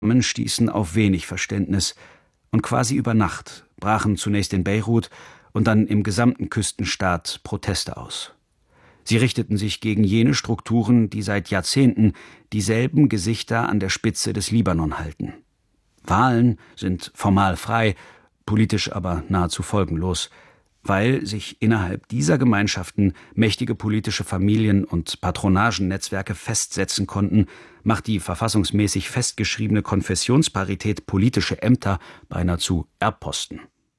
stießen auf wenig Verständnis, und quasi über Nacht brachen zunächst in Beirut und dann im gesamten Küstenstaat Proteste aus. Sie richteten sich gegen jene Strukturen, die seit Jahrzehnten dieselben Gesichter an der Spitze des Libanon halten. Wahlen sind formal frei, politisch aber nahezu folgenlos, weil sich innerhalb dieser Gemeinschaften mächtige politische Familien und Patronagennetzwerke festsetzen konnten, macht die verfassungsmäßig festgeschriebene Konfessionsparität politische Ämter beinahe zu Erbposten.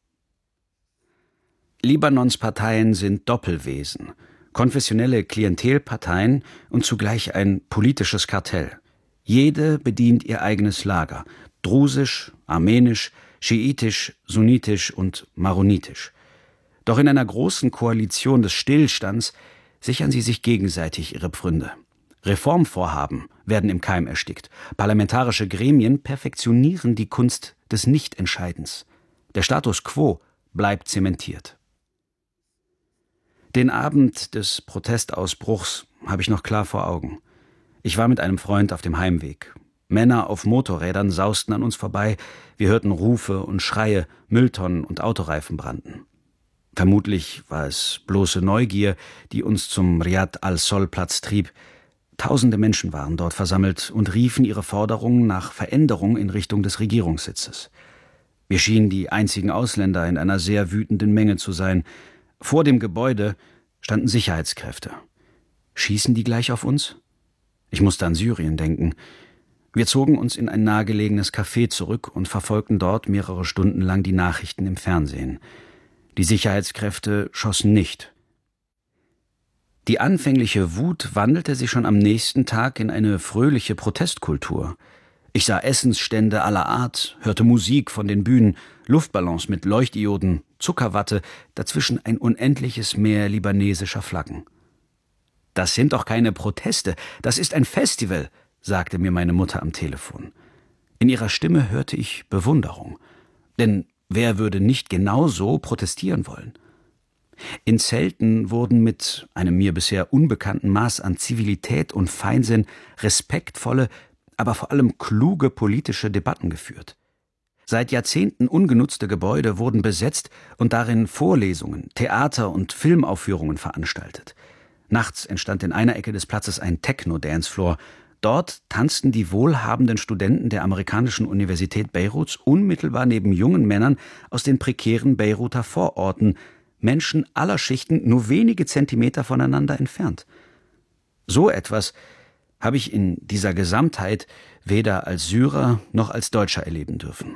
Libanons Parteien sind Doppelwesen, konfessionelle Klientelparteien und zugleich ein politisches Kartell. Jede bedient ihr eigenes Lager, drusisch, armenisch, schiitisch, sunnitisch und maronitisch. Doch in einer großen Koalition des Stillstands sichern sie sich gegenseitig ihre Pfründe. Reformvorhaben werden im Keim erstickt. Parlamentarische Gremien perfektionieren die Kunst des Nichtentscheidens. Der Status quo bleibt zementiert. Den Abend des Protestausbruchs habe ich noch klar vor Augen. Ich war mit einem Freund auf dem Heimweg. Männer auf Motorrädern sausten an uns vorbei. Wir hörten Rufe und Schreie, Mülltonnen und Autoreifen brannten. Vermutlich war es bloße Neugier, die uns zum Riad al-Sol-Platz trieb. Tausende Menschen waren dort versammelt und riefen ihre Forderungen nach Veränderung in Richtung des Regierungssitzes. Wir schienen die einzigen Ausländer in einer sehr wütenden Menge zu sein. Vor dem Gebäude standen Sicherheitskräfte. Schießen die gleich auf uns? Ich musste an Syrien denken. Wir zogen uns in ein nahegelegenes Café zurück und verfolgten dort mehrere Stunden lang die Nachrichten im Fernsehen. Die Sicherheitskräfte schossen nicht. Die anfängliche Wut wandelte sich schon am nächsten Tag in eine fröhliche Protestkultur. Ich sah Essensstände aller Art, hörte Musik von den Bühnen, Luftballons mit Leuchtdioden, Zuckerwatte, dazwischen ein unendliches Meer libanesischer Flaggen. »Das sind doch keine Proteste, das ist ein Festival«, sagte mir meine Mutter am Telefon. In ihrer Stimme hörte ich Bewunderung. Denn wer würde nicht genau so protestieren wollen? In Zelten wurden mit einem mir bisher unbekannten Maß an Zivilität und Feinsinn respektvolle, aber vor allem kluge politische Debatten geführt. Seit Jahrzehnten ungenutzte Gebäude wurden besetzt und darin Vorlesungen, Theater- und Filmaufführungen veranstaltet. Nachts entstand in einer Ecke des Platzes ein Techno-Dancefloor. Dort tanzten die wohlhabenden Studenten der amerikanischen Universität Beiruts unmittelbar neben jungen Männern aus den prekären Beiruter Vororten, Menschen aller Schichten nur wenige Zentimeter voneinander entfernt. So etwas habe ich in dieser Gesamtheit weder als Syrer noch als Deutscher erleben dürfen.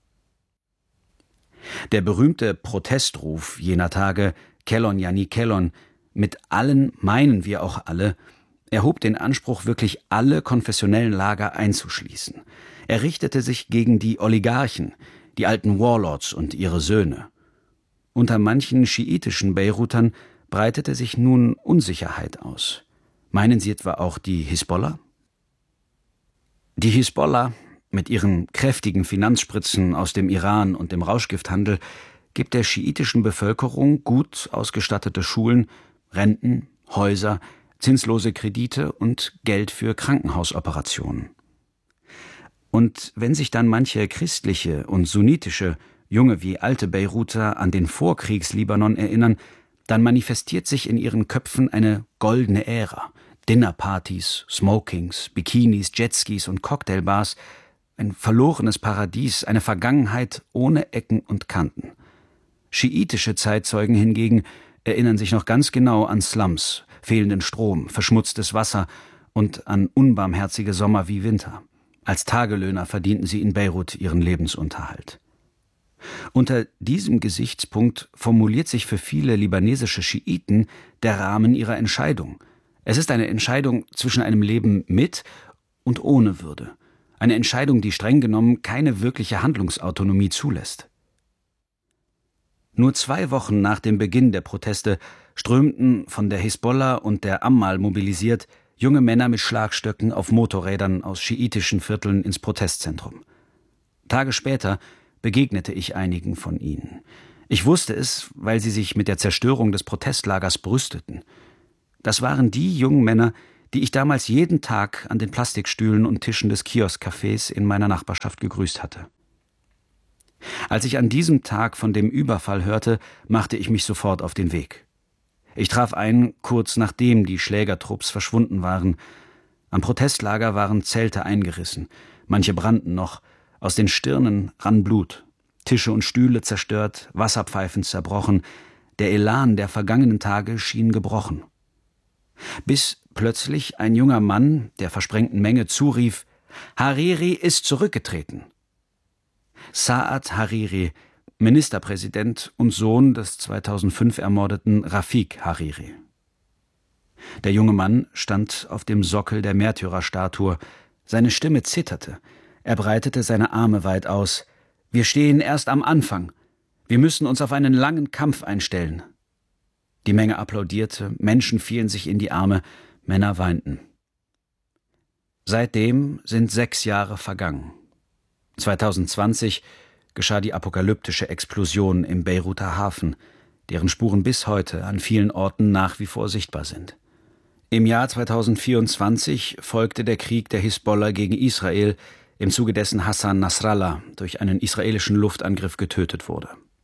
Der berühmte Protestruf jener Tage, Kellon yani Kellon, mit allen meinen wir auch alle, erhob den Anspruch, wirklich alle konfessionellen Lager einzuschließen. Er richtete sich gegen die Oligarchen, die alten Warlords und ihre Söhne. Unter manchen schiitischen Beirutern breitete sich nun Unsicherheit aus. Meinen Sie etwa auch die Hisbollah? Die Hisbollah, mit ihren kräftigen Finanzspritzen aus dem Iran und dem Rauschgifthandel, gibt der schiitischen Bevölkerung gut ausgestattete Schulen, Renten, Häuser, zinslose Kredite und Geld für Krankenhausoperationen. Und wenn sich dann manche christliche und sunnitische, junge wie alte Beiruter an den Vorkriegs-Libanon erinnern, dann manifestiert sich in ihren Köpfen eine goldene Ära. Dinnerpartys, Smokings, Bikinis, Jetskis und Cocktailbars, ein verlorenes Paradies, eine Vergangenheit ohne Ecken und Kanten. Schiitische Zeitzeugen hingegen erinnern sich noch ganz genau an Slums, fehlenden Strom, verschmutztes Wasser und an unbarmherzige Sommer wie Winter. Als Tagelöhner verdienten sie in Beirut ihren Lebensunterhalt. Unter diesem Gesichtspunkt formuliert sich für viele libanesische Schiiten der Rahmen ihrer Entscheidung. Es ist eine Entscheidung zwischen einem Leben mit und ohne Würde. Eine Entscheidung, die streng genommen keine wirkliche Handlungsautonomie zulässt. Nur 2 Wochen nach dem Beginn der Proteste strömten, von der Hisbollah und der Ammal mobilisiert, junge Männer mit Schlagstöcken auf Motorrädern aus schiitischen Vierteln ins Protestzentrum. Tage später begegnete ich einigen von ihnen. Ich wusste es, weil sie sich mit der Zerstörung des Protestlagers brüsteten. Das waren die jungen Männer, die ich damals jeden Tag an den Plastikstühlen und Tischen des Kioskcafés in meiner Nachbarschaft gegrüßt hatte. Als ich an diesem Tag von dem Überfall hörte, machte ich mich sofort auf den Weg. Ich traf ein, kurz nachdem die Schlägertrupps verschwunden waren. Am Protestlager waren Zelte eingerissen, manche brannten noch, aus den Stirnen rann Blut, Tische und Stühle zerstört, Wasserpfeifen zerbrochen, der Elan der vergangenen Tage schien gebrochen. Bis plötzlich ein junger Mann der versprengten Menge zurief: »Hariri ist zurückgetreten!« Saad Hariri, Ministerpräsident und Sohn des 2005 ermordeten Rafik Hariri. Der junge Mann stand auf dem Sockel der Märtyrerstatue. Seine Stimme zitterte. Er breitete seine Arme weit aus. »Wir stehen erst am Anfang. Wir müssen uns auf einen langen Kampf einstellen.« Die Menge applaudierte, Menschen fielen sich in die Arme, Männer weinten. Seitdem sind 6 Jahre vergangen. 2020 geschah die apokalyptische Explosion im Beiruter Hafen, deren Spuren bis heute an vielen Orten nach wie vor sichtbar sind. Im Jahr 2024 folgte der Krieg der Hisbollah gegen Israel, im Zuge dessen Hassan Nasrallah durch einen israelischen Luftangriff getötet wurde.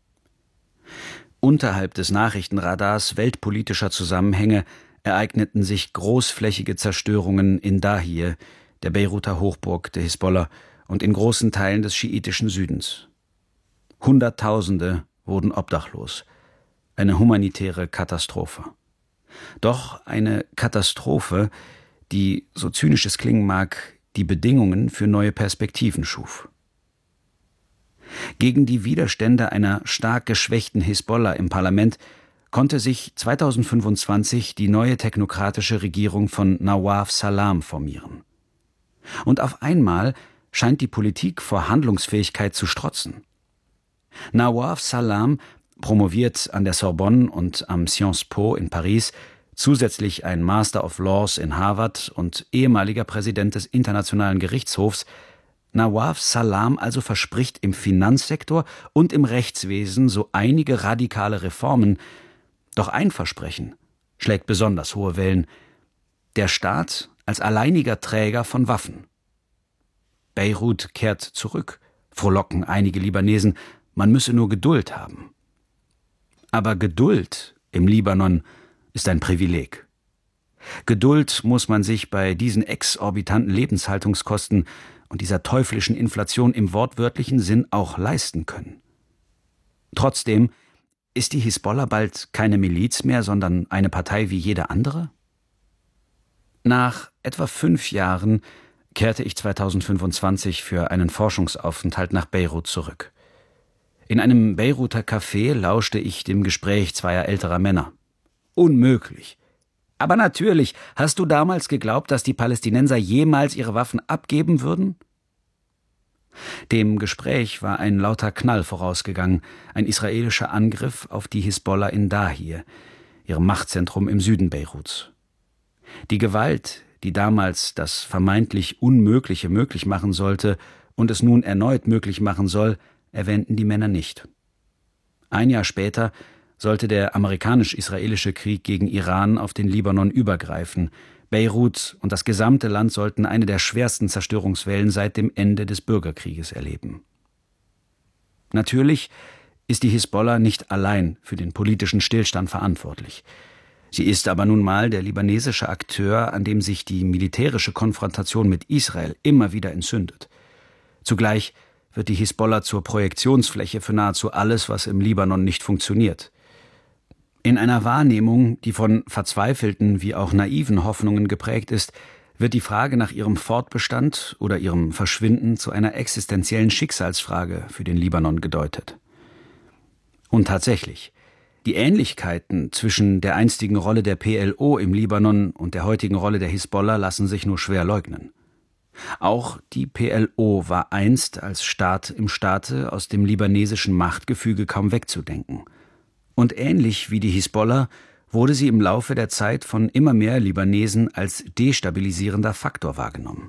Unterhalb des Nachrichtenradars weltpolitischer Zusammenhänge ereigneten sich großflächige Zerstörungen in Dahiyeh, der Beiruter Hochburg der Hisbollah, und in großen Teilen des schiitischen Südens. Hunderttausende wurden obdachlos. Eine humanitäre Katastrophe. Doch eine Katastrophe, die, so zynisch es klingen mag, die Bedingungen für neue Perspektiven schuf. Gegen die Widerstände einer stark geschwächten Hisbollah im Parlament konnte sich 2025 die neue technokratische Regierung von Nawaf Salam formieren. Und auf einmal scheint die Politik vor Handlungsfähigkeit zu strotzen. Nawaf Salam, promoviert an der Sorbonne und am Sciences Po in Paris, zusätzlich ein Master of Laws in Harvard und ehemaliger Präsident des Internationalen Gerichtshofs, Nawaf Salam also verspricht im Finanzsektor und im Rechtswesen so einige radikale Reformen. Doch ein Versprechen schlägt besonders hohe Wellen: der Staat als alleiniger Träger von Waffen. Beirut kehrt zurück, frohlocken einige Libanesen, man müsse nur Geduld haben. Aber Geduld im Libanon ist ein Privileg. Geduld muss man sich bei diesen exorbitanten Lebenshaltungskosten und dieser teuflischen Inflation im wortwörtlichen Sinn auch leisten können. Trotzdem ist die Hisbollah bald keine Miliz mehr, sondern eine Partei wie jede andere? Nach etwa 5 Jahren kehrte ich 2025 für einen Forschungsaufenthalt nach Beirut zurück. In einem Beiruter Café lauschte ich dem Gespräch zweier älterer Männer. Unmöglich. Aber natürlich, hast du damals geglaubt, dass die Palästinenser jemals ihre Waffen abgeben würden? Dem Gespräch war ein lauter Knall vorausgegangen, ein israelischer Angriff auf die Hisbollah in Dahiyeh, ihrem Machtzentrum im Süden Beiruts. Die Gewalt, die damals das vermeintlich Unmögliche möglich machen sollte und es nun erneut möglich machen soll, erwähnten die Männer nicht. Ein Jahr später sollte der amerikanisch-israelische Krieg gegen Iran auf den Libanon übergreifen. Beirut und das gesamte Land sollten eine der schwersten Zerstörungswellen seit dem Ende des Bürgerkrieges erleben. Natürlich ist die Hisbollah nicht allein für den politischen Stillstand verantwortlich. Sie ist aber nun mal der libanesische Akteur, an dem sich die militärische Konfrontation mit Israel immer wieder entzündet. Zugleich wird die Hisbollah zur Projektionsfläche für nahezu alles, was im Libanon nicht funktioniert. In einer Wahrnehmung, die von verzweifelten wie auch naiven Hoffnungen geprägt ist, wird die Frage nach ihrem Fortbestand oder ihrem Verschwinden zu einer existenziellen Schicksalsfrage für den Libanon gedeutet. Und tatsächlich, die Ähnlichkeiten zwischen der einstigen Rolle der PLO im Libanon und der heutigen Rolle der Hisbollah lassen sich nur schwer leugnen. Auch die PLO war einst als Staat im Staate aus dem libanesischen Machtgefüge kaum wegzudenken. Und ähnlich wie die Hisbollah wurde sie im Laufe der Zeit von immer mehr Libanesen als destabilisierender Faktor wahrgenommen.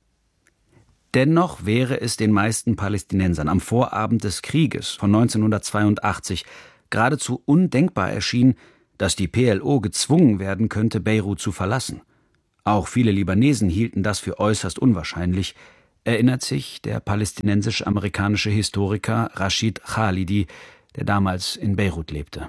Dennoch wäre es den meisten Palästinensern am Vorabend des Krieges von 1982 geradezu undenkbar erschienen, dass die PLO gezwungen werden könnte, Beirut zu verlassen. Auch viele Libanesen hielten das für äußerst unwahrscheinlich, erinnert sich der palästinensisch-amerikanische Historiker Rashid Khalidi, der damals in Beirut lebte.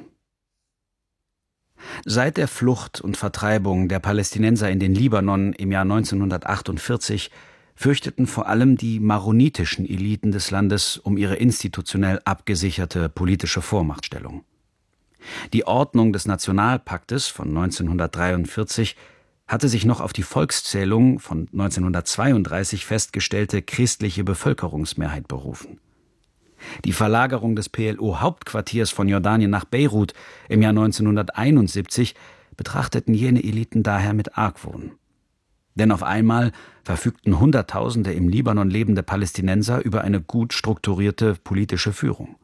Seit der Flucht und Vertreibung der Palästinenser in den Libanon im Jahr 1948 fürchteten vor allem die maronitischen Eliten des Landes um ihre institutionell abgesicherte politische Vormachtstellung. Die Ordnung des Nationalpaktes von 1943 hatte sich noch auf die Volkszählung von 1932 festgestellte christliche Bevölkerungsmehrheit berufen. Die Verlagerung des PLO-Hauptquartiers von Jordanien nach Beirut im Jahr 1971 betrachteten jene Eliten daher mit Argwohn. Denn auf einmal verfügten Hunderttausende im Libanon lebende Palästinenser über eine gut strukturierte politische Führung.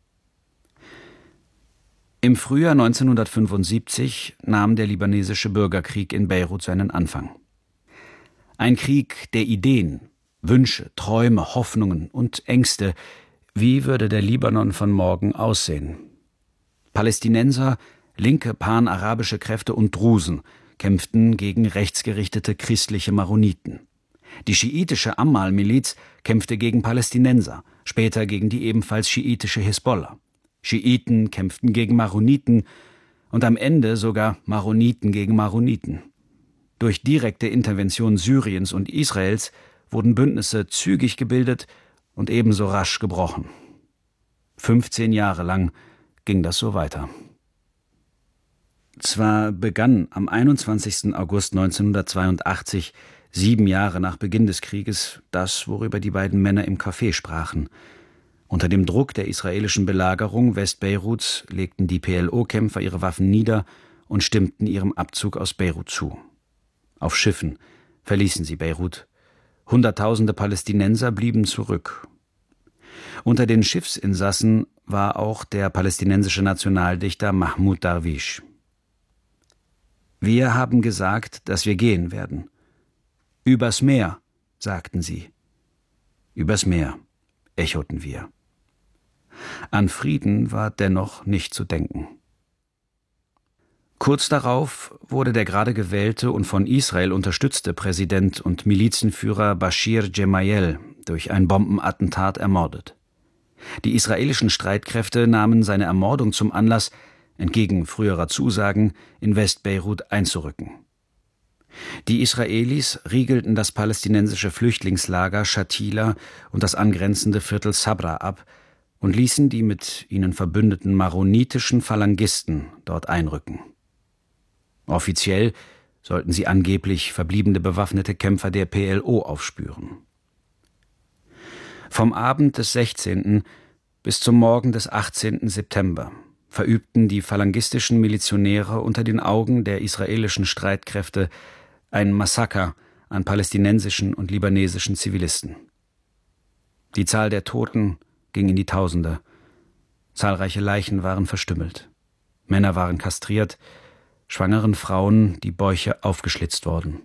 Im Frühjahr 1975 nahm der libanesische Bürgerkrieg in Beirut seinen Anfang. Ein Krieg der Ideen, Wünsche, Träume, Hoffnungen und Ängste. Wie würde der Libanon von morgen aussehen? Palästinenser, linke panarabische Kräfte und Drusen kämpften gegen rechtsgerichtete christliche Maroniten. Die schiitische Amal-Miliz kämpfte gegen Palästinenser, später gegen die ebenfalls schiitische Hisbollah. Schiiten kämpften gegen Maroniten und am Ende sogar Maroniten gegen Maroniten. Durch direkte Intervention Syriens und Israels wurden Bündnisse zügig gebildet und ebenso rasch gebrochen. 15 Jahre lang ging das so weiter. Zwar begann am 21. August 1982, 7 Jahre nach Beginn des Krieges, das, worüber die beiden Männer im Café sprachen. Unter dem Druck der israelischen Belagerung Westbeiruts legten die PLO-Kämpfer ihre Waffen nieder und stimmten ihrem Abzug aus Beirut zu. Auf Schiffen verließen sie Beirut. Hunderttausende Palästinenser blieben zurück. Unter den Schiffsinsassen war auch der palästinensische Nationaldichter Mahmoud Darwish. Wir haben gesagt, dass wir gehen werden. Übers Meer, sagten sie. Übers Meer, echoten wir. An Frieden war dennoch nicht zu denken. Kurz darauf wurde der gerade gewählte und von Israel unterstützte Präsident und Milizenführer Bashir Gemayel durch ein Bombenattentat ermordet. Die israelischen Streitkräfte nahmen seine Ermordung zum Anlass, entgegen früherer Zusagen, in Westbeirut einzurücken. Die Israelis riegelten das palästinensische Flüchtlingslager Shatila und das angrenzende Viertel Sabra ab und ließen die mit ihnen verbündeten maronitischen Phalangisten dort einrücken. Offiziell sollten sie angeblich verbliebene bewaffnete Kämpfer der PLO aufspüren. Vom Abend des 16. bis zum Morgen des 18. September verübten die phalangistischen Milizionäre unter den Augen der israelischen Streitkräfte ein Massaker an palästinensischen und libanesischen Zivilisten. Die Zahl der Toten ging in die Tausende. Zahlreiche Leichen waren verstümmelt. Männer waren kastriert, schwangeren Frauen die Bäuche aufgeschlitzt worden.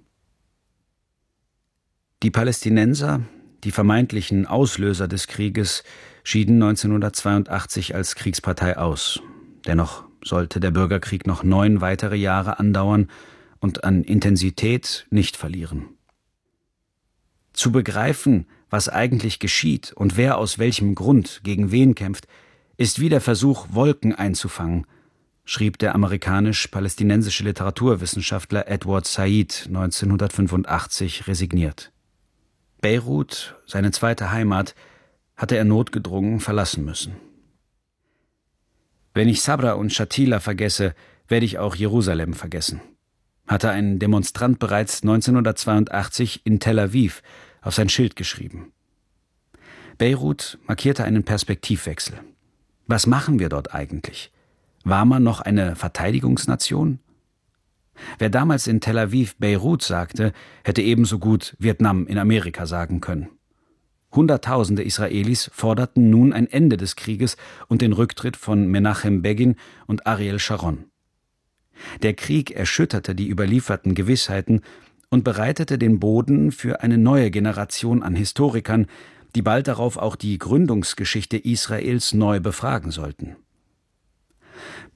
Die Palästinenser, die vermeintlichen Auslöser des Krieges, schieden 1982 als Kriegspartei aus. Dennoch sollte der Bürgerkrieg noch 9 weitere Jahre andauern und an Intensität nicht verlieren. Zu begreifen, was eigentlich geschieht und wer aus welchem Grund gegen wen kämpft, ist wie der Versuch, Wolken einzufangen, schrieb der amerikanisch-palästinensische Literaturwissenschaftler Edward Said 1985 resigniert. Beirut, seine zweite Heimat, hatte er notgedrungen verlassen müssen. Wenn ich Sabra und Shatila vergesse, werde ich auch Jerusalem vergessen, hatte ein Demonstrant bereits 1982 in Tel Aviv auf sein Schild geschrieben. Beirut markierte einen Perspektivwechsel. Was machen wir dort eigentlich? War man noch eine Verteidigungsnation? Wer damals in Tel Aviv Beirut sagte, hätte ebenso gut Vietnam in Amerika sagen können. Hunderttausende Israelis forderten nun ein Ende des Krieges und den Rücktritt von Menachem Begin und Ariel Sharon. Der Krieg erschütterte die überlieferten Gewissheiten und bereitete den Boden für eine neue Generation an Historikern, die bald darauf auch die Gründungsgeschichte Israels neu befragen sollten.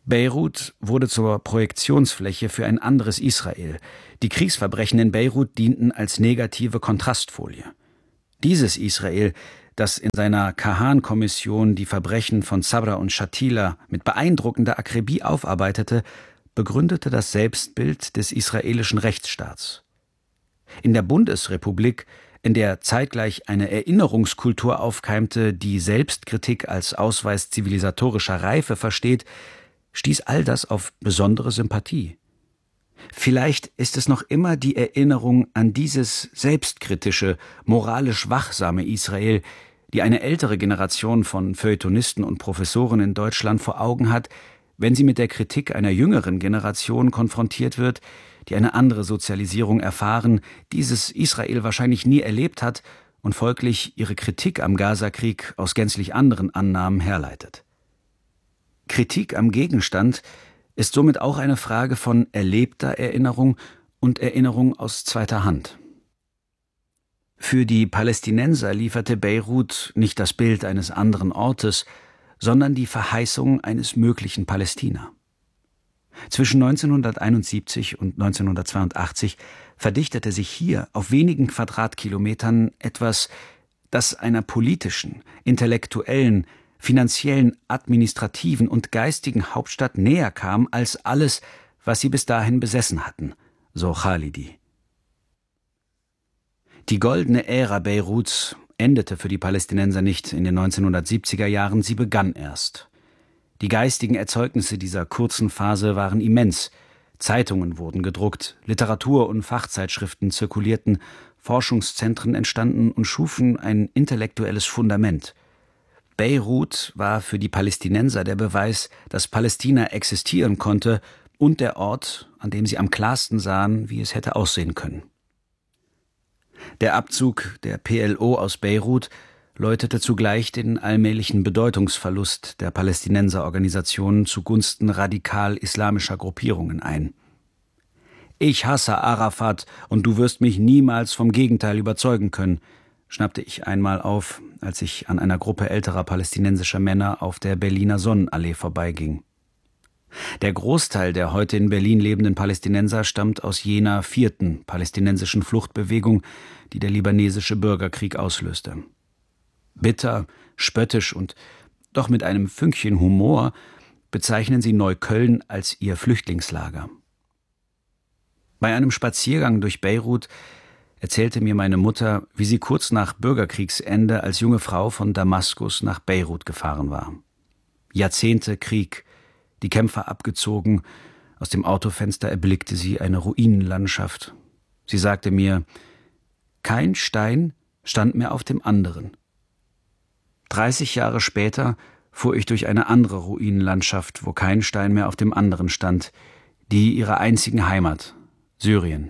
Beirut wurde zur Projektionsfläche für ein anderes Israel. Die Kriegsverbrechen in Beirut dienten als negative Kontrastfolie. Dieses Israel, das in seiner Kahan-Kommission die Verbrechen von Sabra und Shatila mit beeindruckender Akribie aufarbeitete, begründete das Selbstbild des israelischen Rechtsstaats. In der Bundesrepublik, in der zeitgleich eine Erinnerungskultur aufkeimte, die Selbstkritik als Ausweis zivilisatorischer Reife versteht, stieß all das auf besondere Sympathie. Vielleicht ist es noch immer die Erinnerung an dieses selbstkritische, moralisch wachsame Israel, die eine ältere Generation von Feuilletonisten und Professoren in Deutschland vor Augen hat, wenn sie mit der Kritik einer jüngeren Generation konfrontiert wird, die eine andere Sozialisierung erfahren, dieses Israel wahrscheinlich nie erlebt hat und folglich ihre Kritik am Gaza-Krieg aus gänzlich anderen Annahmen herleitet. Kritik am Gegenstand ist somit auch eine Frage von erlebter Erinnerung und Erinnerung aus zweiter Hand. Für die Palästinenser lieferte Beirut nicht das Bild eines anderen Ortes, sondern die Verheißung eines möglichen Palästina. Zwischen 1971 und 1982 verdichtete sich hier auf wenigen Quadratkilometern etwas, das einer politischen, intellektuellen, finanziellen, administrativen und geistigen Hauptstadt näher kam als alles, was sie bis dahin besessen hatten, so Khalidi. Die goldene Ära Beiruts endete für die Palästinenser nicht in den 1970er Jahren, sie begann erst. Die geistigen Erzeugnisse dieser kurzen Phase waren immens. Zeitungen wurden gedruckt, Literatur- und Fachzeitschriften zirkulierten, Forschungszentren entstanden und schufen ein intellektuelles Fundament. Beirut war für die Palästinenser der Beweis, dass Palästina existieren konnte und der Ort, an dem sie am klarsten sahen, wie es hätte aussehen können. Der Abzug der PLO aus Beirut läutete zugleich den allmählichen Bedeutungsverlust der Palästinenserorganisationen zugunsten radikal-islamischer Gruppierungen ein. »Ich hasse Arafat und du wirst mich niemals vom Gegenteil überzeugen können«, schnappte ich einmal auf, als ich an einer Gruppe älterer palästinensischer Männer auf der Berliner Sonnenallee vorbeiging. Der Großteil der heute in Berlin lebenden Palästinenser stammt aus jener 4. palästinensischen Fluchtbewegung, die der libanesische Bürgerkrieg auslöste. Bitter, spöttisch und doch mit einem Fünkchen Humor bezeichnen sie Neukölln als ihr Flüchtlingslager. Bei einem Spaziergang durch Beirut erzählte mir meine Mutter, wie sie kurz nach Bürgerkriegsende als junge Frau von Damaskus nach Beirut gefahren war. Jahrzehnte Krieg, die Kämpfer abgezogen, aus dem Autofenster erblickte sie eine Ruinenlandschaft. Sie sagte mir, kein Stein stand mehr auf dem anderen. 30 Jahre später fuhr ich durch eine andere Ruinenlandschaft, wo kein Stein mehr auf dem anderen stand, die ihrer einzigen Heimat, Syrien.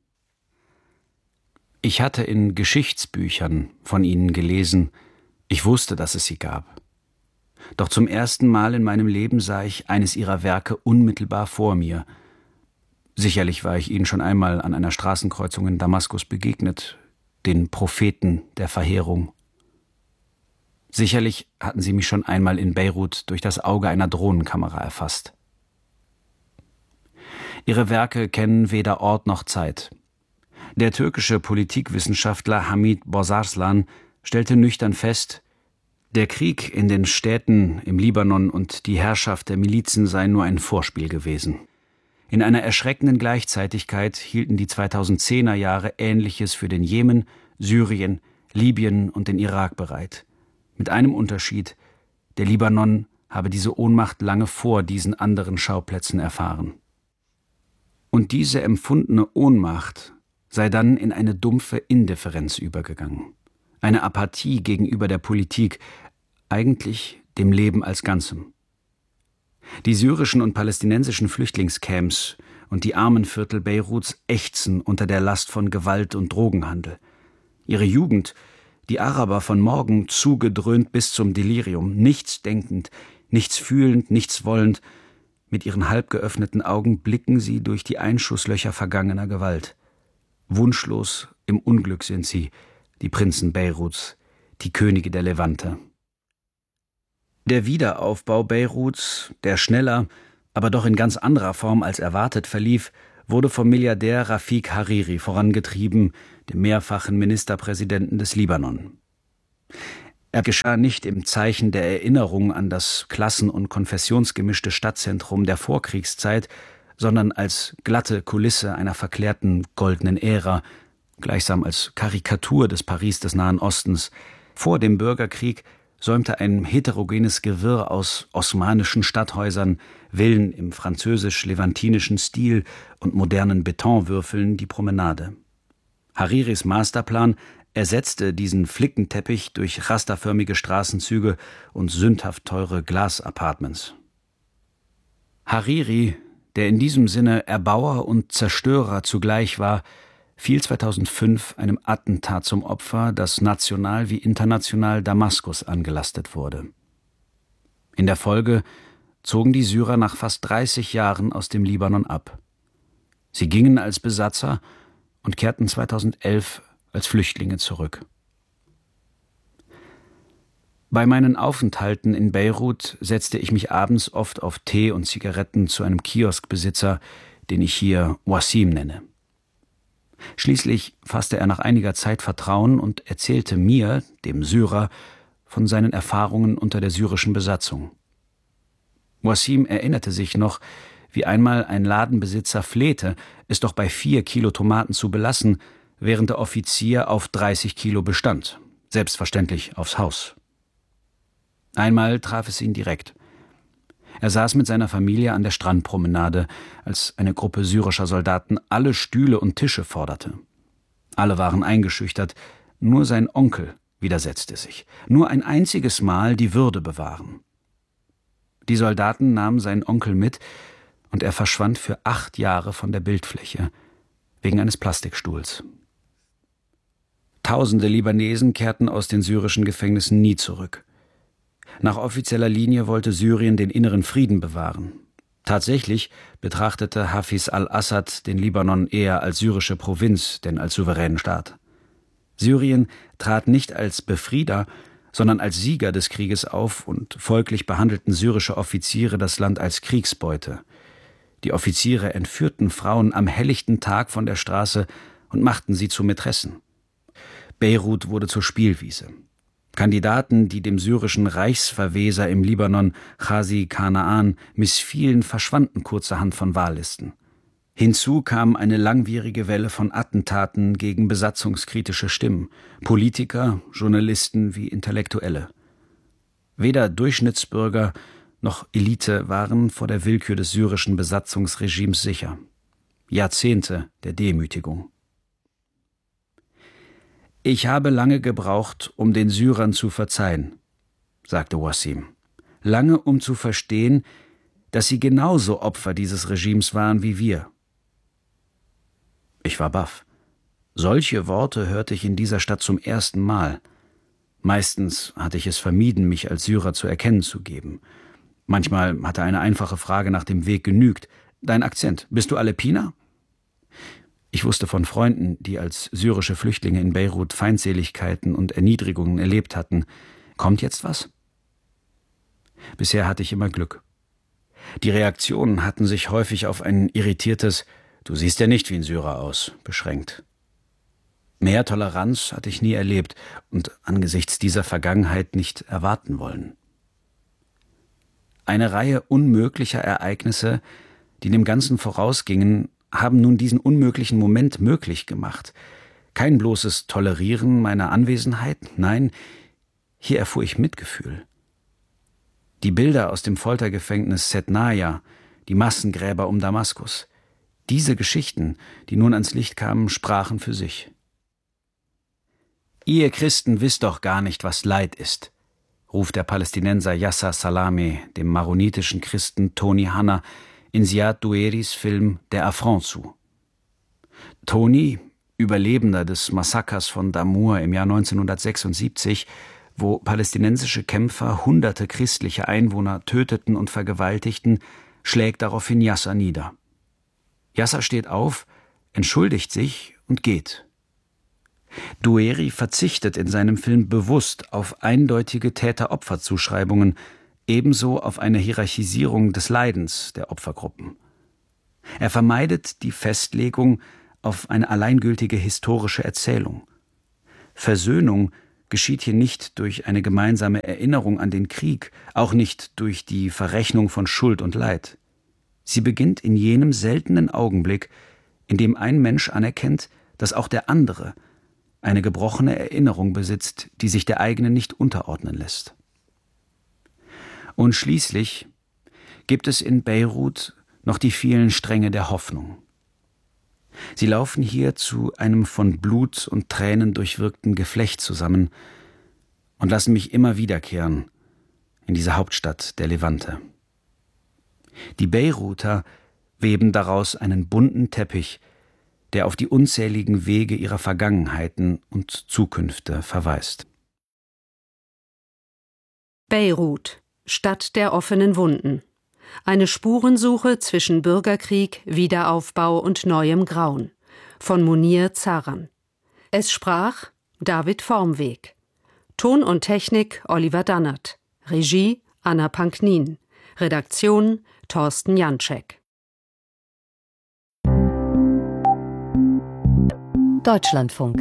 Ich hatte in Geschichtsbüchern von ihnen gelesen, ich wusste, dass es sie gab. Doch zum ersten Mal in meinem Leben sah ich eines ihrer Werke unmittelbar vor mir. Sicherlich war ich ihnen schon einmal an einer Straßenkreuzung in Damaskus begegnet, den Propheten der Verheerung. Sicherlich hatten sie mich schon einmal in Beirut durch das Auge einer Drohnenkamera erfasst. Ihre Werke kennen weder Ort noch Zeit. Der türkische Politikwissenschaftler Hamid Bozarslan stellte nüchtern fest, der Krieg in den Städten im Libanon und die Herrschaft der Milizen seien nur ein Vorspiel gewesen. In einer erschreckenden Gleichzeitigkeit hielten die 2010er Jahre Ähnliches für den Jemen, Syrien, Libyen und den Irak bereit. Mit einem Unterschied: Der Libanon habe diese Ohnmacht lange vor diesen anderen Schauplätzen erfahren. Und diese empfundene Ohnmacht sei dann in eine dumpfe Indifferenz übergegangen. Eine Apathie gegenüber der Politik, eigentlich dem Leben als Ganzem. Die syrischen und palästinensischen Flüchtlingscamps und die Armenviertel Beiruts ächzen unter der Last von Gewalt und Drogenhandel. Ihre Jugend, die Araber von morgen zugedröhnt bis zum Delirium, nichts denkend, nichts fühlend, nichts wollend, mit ihren halb geöffneten Augen blicken sie durch die Einschusslöcher vergangener Gewalt. Wunschlos im Unglück sind sie, die Prinzen Beiruts, die Könige der Levante. Der Wiederaufbau Beiruts, der schneller aber doch in ganz anderer Form als erwartet verlief, wurde vom Milliardär Rafik Hariri vorangetrieben, dem mehrfachen Ministerpräsidenten des Libanon. Er geschah nicht im Zeichen der Erinnerung an das klassen- und konfessionsgemischte Stadtzentrum der Vorkriegszeit, sondern als glatte Kulisse einer verklärten goldenen Ära, gleichsam als Karikatur des Paris des Nahen Ostens. Vor dem Bürgerkrieg säumte ein heterogenes Gewirr aus osmanischen Stadthäusern, Villen im französisch-levantinischen Stil und modernen Betonwürfeln die Promenade. Hariris Masterplan ersetzte diesen Flickenteppich durch rasterförmige Straßenzüge und sündhaft teure Glas-Appartements. Hariri, der in diesem Sinne Erbauer und Zerstörer zugleich war, fiel 2005 einem Attentat zum Opfer, das national wie international Damaskus angelastet wurde. In der Folge zogen die Syrer nach fast 30 Jahren aus dem Libanon ab. Sie gingen als Besatzer und kehrten 2011 als Flüchtlinge zurück. Bei meinen Aufenthalten in Beirut setzte ich mich abends oft auf Tee und Zigaretten zu einem Kioskbesitzer, den ich hier Wassim nenne. Schließlich fasste er nach einiger Zeit Vertrauen und erzählte mir, dem Syrer, von seinen Erfahrungen unter der syrischen Besatzung. Wassim erinnerte sich noch, wie einmal ein Ladenbesitzer flehte, es doch bei 4 Kilo Tomaten zu belassen, während der Offizier auf 30 Kilo bestand, selbstverständlich aufs Haus. Einmal traf es ihn direkt. Er saß mit seiner Familie an der Strandpromenade, als eine Gruppe syrischer Soldaten alle Stühle und Tische forderte. Alle waren eingeschüchtert, nur sein Onkel widersetzte sich. Nur ein einziges Mal die Würde bewahren. Die Soldaten nahmen seinen Onkel mit und er verschwand für 8 Jahre von der Bildfläche, wegen eines Plastikstuhls. Tausende Libanesen kehrten aus den syrischen Gefängnissen nie zurück. Nach offizieller Linie wollte Syrien den inneren Frieden bewahren. Tatsächlich betrachtete Hafiz al-Assad den Libanon eher als syrische Provinz, denn als souveränen Staat. Syrien trat nicht als Befrieder, sondern als Sieger des Krieges auf und folglich behandelten syrische Offiziere das Land als Kriegsbeute. Die Offiziere entführten Frauen am helllichten Tag von der Straße und machten sie zu Mätressen. Beirut wurde zur Spielwiese. Kandidaten, die dem syrischen Reichsverweser im Libanon, Ghazi Kanaan, missfielen, verschwanden kurzerhand von Wahllisten. Hinzu kam eine langwierige Welle von Attentaten gegen besatzungskritische Stimmen, Politiker, Journalisten wie Intellektuelle. Weder Durchschnittsbürger noch Elite waren vor der Willkür des syrischen Besatzungsregimes sicher. Jahrzehnte der Demütigung. »Ich habe lange gebraucht, um den Syrern zu verzeihen«, sagte Wassim. »Lange, um zu verstehen, dass sie genauso Opfer dieses Regimes waren wie wir.« Ich war baff. Solche Worte hörte ich in dieser Stadt zum ersten Mal. Meistens hatte ich es vermieden, mich als Syrer zu erkennen zu geben. Manchmal hatte eine einfache Frage nach dem Weg genügt. »Dein Akzent, bist du Aleppier?« Ich wusste von Freunden, die als syrische Flüchtlinge in Beirut Feindseligkeiten und Erniedrigungen erlebt hatten. Kommt jetzt was? Bisher hatte ich immer Glück. Die Reaktionen hatten sich häufig auf ein irritiertes »Du siehst ja nicht wie ein Syrer aus« beschränkt. Mehr Toleranz hatte ich nie erlebt und angesichts dieser Vergangenheit nicht erwarten wollen. Eine Reihe unmöglicher Ereignisse, die dem Ganzen vorausgingen, haben nun diesen unmöglichen Moment möglich gemacht. Kein bloßes Tolerieren meiner Anwesenheit, nein, hier erfuhr ich Mitgefühl. Die Bilder aus dem Foltergefängnis Setnaya, die Massengräber um Damaskus, diese Geschichten, die nun ans Licht kamen, sprachen für sich. »Ihr Christen wisst doch gar nicht, was Leid ist«, ruft der Palästinenser Yasser Salameh dem maronitischen Christen Tony Hanna in Ziad Dueris Film »Der Affront« zu. Tony, Überlebender des Massakers von Damour im Jahr 1976, wo palästinensische Kämpfer hunderte christliche Einwohner töteten und vergewaltigten, schlägt daraufhin Yasser nieder. Yasser steht auf, entschuldigt sich und geht. Dueri verzichtet in seinem Film bewusst auf eindeutige Täter-Opfer-Zuschreibungen. ebenso auf eine Hierarchisierung des Leidens der Opfergruppen. Er vermeidet die Festlegung auf eine alleingültige historische Erzählung. Versöhnung geschieht hier nicht durch eine gemeinsame Erinnerung an den Krieg, auch nicht durch die Verrechnung von Schuld und Leid. Sie beginnt in jenem seltenen Augenblick, in dem ein Mensch anerkennt, dass auch der andere eine gebrochene Erinnerung besitzt, die sich der eigenen nicht unterordnen lässt. Und schließlich gibt es in Beirut noch die vielen Stränge der Hoffnung. Sie laufen hier zu einem von Blut und Tränen durchwirkten Geflecht zusammen und lassen mich immer wiederkehren in diese Hauptstadt der Levante. Die Beiruter weben daraus einen bunten Teppich, der auf die unzähligen Wege ihrer Vergangenheiten und Zukünfte verweist. Beirut, Stadt der offenen Wunden. Eine Spurensuche zwischen Bürgerkrieg, Wiederaufbau und neuem Grauen. Von Munir Zaran. Es sprach David Formweg. Ton und Technik Oliver Dannert. Regie Anna Panknin. Redaktion Thorsten Janczek. Deutschlandfunk.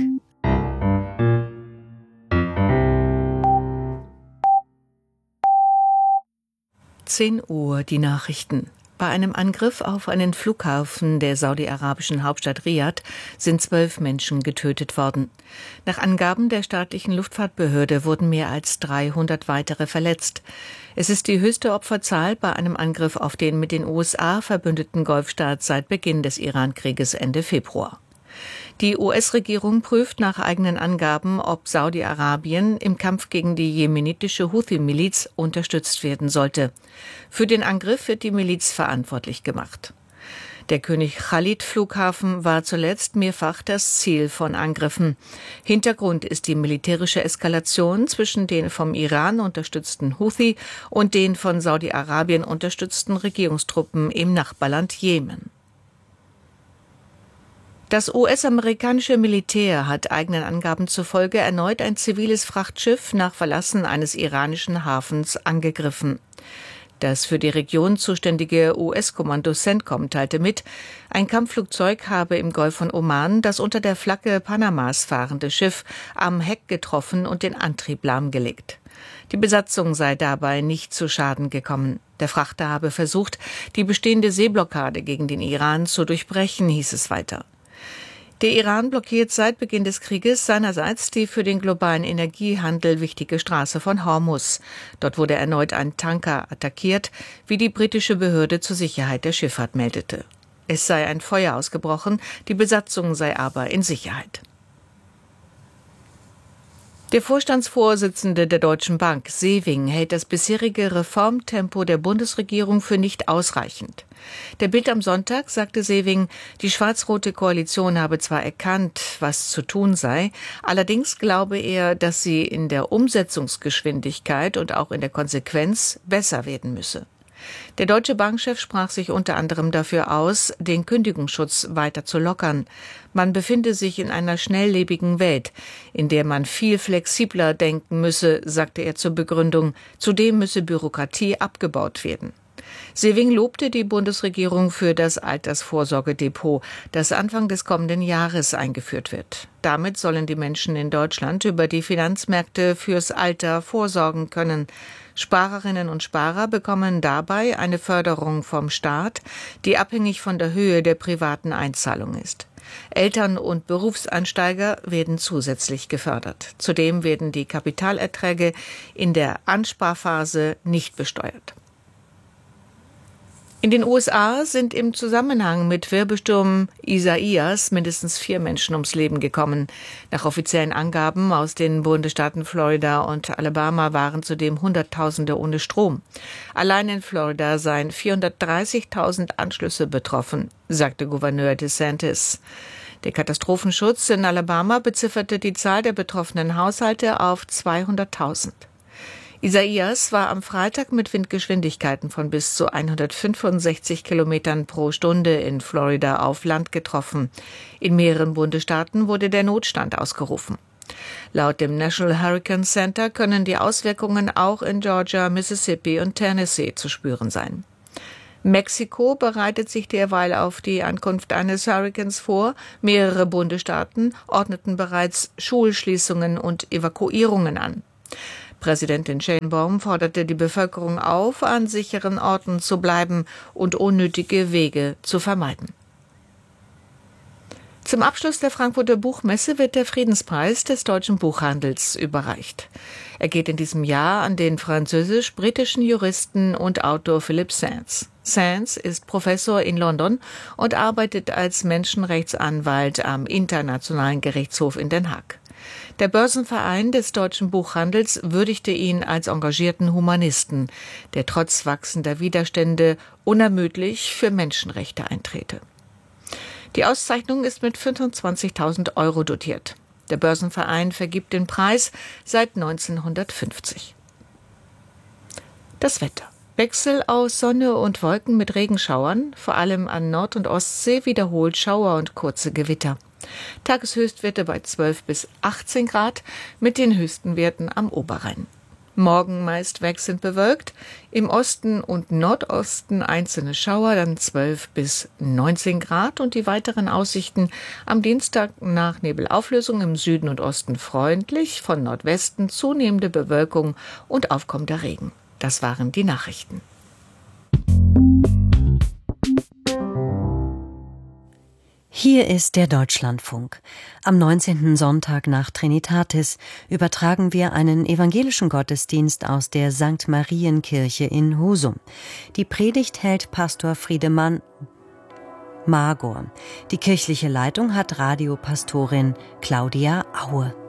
Uhr die Nachrichten. Bei einem Angriff auf einen Flughafen der saudi-arabischen Hauptstadt Riad sind 12 Menschen getötet worden. Nach Angaben der staatlichen Luftfahrtbehörde wurden mehr als 300 weitere verletzt. Es ist die höchste Opferzahl bei einem Angriff auf den mit den USA verbündeten Golfstaat seit Beginn des Iran-Krieges Ende Februar. Die US-Regierung prüft nach eigenen Angaben, ob Saudi-Arabien im Kampf gegen die jemenitische Houthi-Miliz unterstützt werden sollte. Für den Angriff wird die Miliz verantwortlich gemacht. Der König Khalid-Flughafen war zuletzt mehrfach das Ziel von Angriffen. Hintergrund ist die militärische Eskalation zwischen den vom Iran unterstützten Houthi und den von Saudi-Arabien unterstützten Regierungstruppen im Nachbarland Jemen. Das US-amerikanische Militär hat eigenen Angaben zufolge erneut ein ziviles Frachtschiff nach Verlassen eines iranischen Hafens angegriffen. Das für die Region zuständige US-Kommando CENTCOM teilte mit, ein Kampfflugzeug habe im Golf von Oman das unter der Flagge Panamas fahrende Schiff am Heck getroffen und den Antrieb lahmgelegt. Die Besatzung sei dabei nicht zu Schaden gekommen. Der Frachter habe versucht, die bestehende Seeblockade gegen den Iran zu durchbrechen, hieß es weiter. Der Iran blockiert seit Beginn des Krieges seinerseits die für den globalen Energiehandel wichtige Straße von Hormuz. Dort wurde erneut ein Tanker attackiert, wie die britische Behörde zur Sicherheit der Schifffahrt meldete. Es sei ein Feuer ausgebrochen, die Besatzung sei aber in Sicherheit. Der Vorstandsvorsitzende der Deutschen Bank, Sewing, hält das bisherige Reformtempo der Bundesregierung für nicht ausreichend. Der Bild am Sonntag sagte Sewing, die schwarz-rote Koalition habe zwar erkannt, was zu tun sei, allerdings glaube er, dass sie in der Umsetzungsgeschwindigkeit und auch in der Konsequenz besser werden müsse. Der deutsche Bankchef sprach sich unter anderem dafür aus, den Kündigungsschutz weiter zu lockern. Man befinde sich in einer schnelllebigen Welt, in der man viel flexibler denken müsse, sagte er zur Begründung. Zudem müsse Bürokratie abgebaut werden. Sewing lobte die Bundesregierung für das Altersvorsorgedepot, das Anfang des kommenden Jahres eingeführt wird. Damit sollen die Menschen in Deutschland über die Finanzmärkte fürs Alter vorsorgen können. Sparerinnen und Sparer bekommen dabei eine Förderung vom Staat, die abhängig von der Höhe der privaten Einzahlung ist. Eltern und Berufseinsteiger werden zusätzlich gefördert. Zudem werden die Kapitalerträge in der Ansparphase nicht besteuert. In den USA sind im Zusammenhang mit Wirbelsturm Isaias mindestens 4 Menschen ums Leben gekommen. Nach offiziellen Angaben aus den Bundesstaaten Florida und Alabama waren zudem Hunderttausende ohne Strom. Allein in Florida seien 430.000 Anschlüsse betroffen, sagte Gouverneur DeSantis. Der Katastrophenschutz in Alabama bezifferte die Zahl der betroffenen Haushalte auf 200.000. Isaias war am Freitag mit Windgeschwindigkeiten von bis zu 165 Kilometern pro Stunde in Florida auf Land getroffen. In mehreren Bundesstaaten wurde der Notstand ausgerufen. Laut dem National Hurricane Center können die Auswirkungen auch in Georgia, Mississippi und Tennessee zu spüren sein. Mexiko bereitet sich derweil auf die Ankunft eines Hurrikans vor. Mehrere Bundesstaaten ordneten bereits Schulschließungen und Evakuierungen an. Präsidentin Sheinbaum forderte die Bevölkerung auf, an sicheren Orten zu bleiben und unnötige Wege zu vermeiden. Zum Abschluss der Frankfurter Buchmesse wird der Friedenspreis des deutschen Buchhandels überreicht. Er geht in diesem Jahr an den französisch-britischen Juristen und Autor Philip Sands. Sands ist Professor in London und arbeitet als Menschenrechtsanwalt am Internationalen Gerichtshof in Den Haag. Der Börsenverein des deutschen Buchhandels würdigte ihn als engagierten Humanisten, der trotz wachsender Widerstände unermüdlich für Menschenrechte eintrete. Die Auszeichnung ist mit 25.000 € dotiert. Der Börsenverein vergibt den Preis seit 1950. Das Wetter. Wechsel aus Sonne und Wolken mit Regenschauern, vor allem an Nord- und Ostsee wiederholt Schauer und kurze Gewitter. Tageshöchstwerte bei 12 bis 18 Grad mit den höchsten Werten am Oberrhein. Morgen meist wechselnd bewölkt, im Osten und Nordosten einzelne Schauer, dann 12 bis 19 Grad und die weiteren Aussichten am Dienstag nach Nebelauflösung im Süden und Osten freundlich, von Nordwesten zunehmende Bewölkung und aufkommender Regen. Das waren die Nachrichten. Hier ist der Deutschlandfunk. Am 19. Sonntag nach Trinitatis übertragen wir einen evangelischen Gottesdienst aus der St. Marienkirche in Husum. Die Predigt hält Pastor Friedemann Magor. Die kirchliche Leitung hat Radiopastorin Claudia Aue.